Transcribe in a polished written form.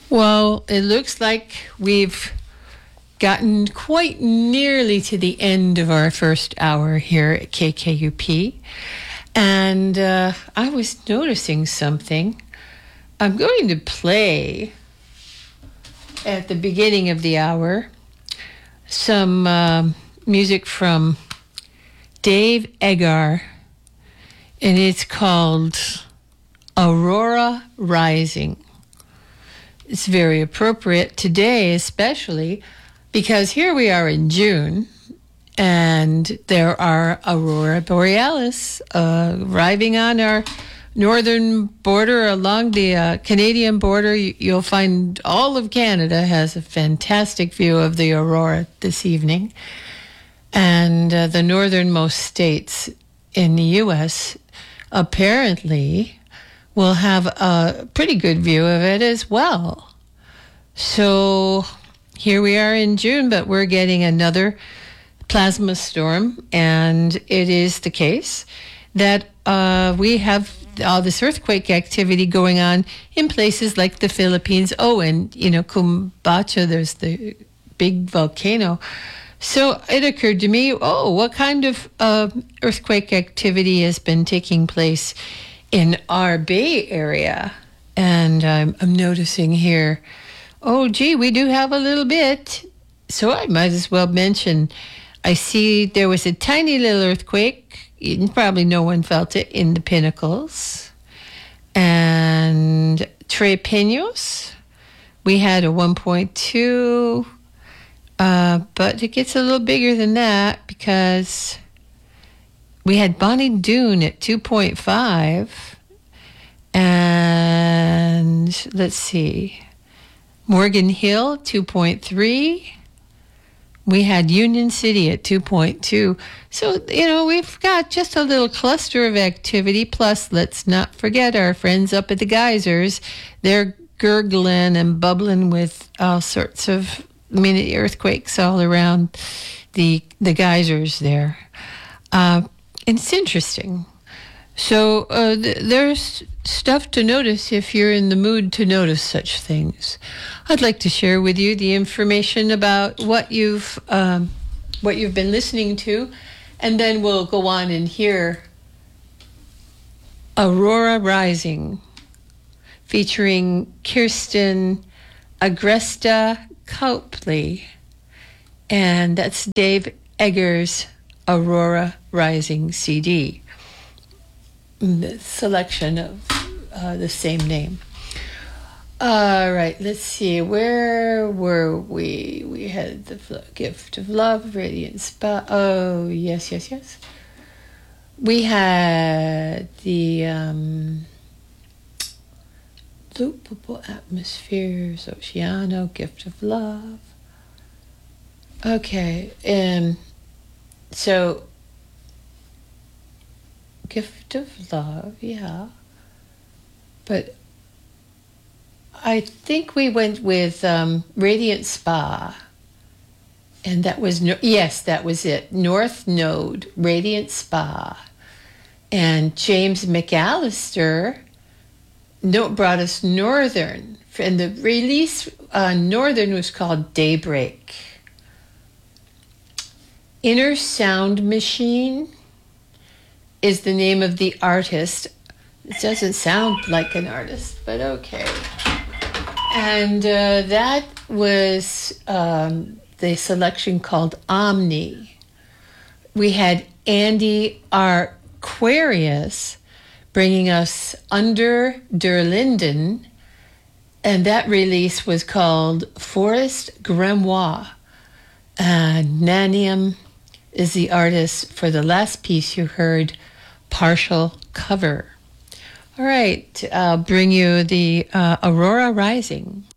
Well, it looks like we've gotten quite nearly to the end of our first hour here at KKUP. And I was noticing something. I'm going to play at the beginning of the hour some music from Dave Eggar, and it's called Aurora Rising. It's very appropriate today, especially because here we are in June, and there are aurora borealis arriving on our northern border along the Canadian border. You'll find all of Canada has a fantastic view of the aurora this evening. And the northernmost states in the U.S. apparently will have a pretty good view of it as well. So here we are in June, but we're getting another plasma storm, and it is the case that we have all this earthquake activity going on in places like the Philippines. Oh, and, Kumbacha, there's the big volcano. So it occurred to me, what kind of earthquake activity has been taking place in our Bay Area? And I'm noticing here, we do have a little bit. So I might as well mention, I see there was a tiny little earthquake. Probably no one felt it in the Pinnacles. And Tres Peños, we had a 1.2, but it gets a little bigger than that because we had Bonnie Doon at 2.5. And let's see, Morgan Hill, 2.3. We had Union City at 2.2. So, we've got just a little cluster of activity. Plus, let's not forget our friends up at the geysers. They're gurgling and bubbling with all sorts of mini earthquakes all around the geysers there. And it's interesting. So there's stuff to notice if you're in the mood to notice such things. I'd like to share with you the information about what you've been listening to, and then we'll go on and hear Aurora Rising, featuring Kirsten Agresta Copley, and that's Dave Eggar's Aurora Rising CD. The selection of the same name. All right, let's see. Where were we? We had the Gift of Love, Radiant Spa. Oh, yes. We had the Loopable Atmospheres, Oceano, Gift of Love. Okay, so Gift of Love, yeah. But I think we went with Radiant Spa. And that was, that was it. North Node, Radiant Spa. And James McAllister brought us Northern. And the release Northern was called Daybreak. Inner Sound Machine is the name of the artist. It doesn't sound like an artist, but okay. And that was the selection called Omni. We had Andy Aquarius bringing us Under der Linden, and that release was called Forest Grimoire. And Nanium is the artist for the last piece you heard, Partial Cover. All right, I'll bring you the Aurora Rising.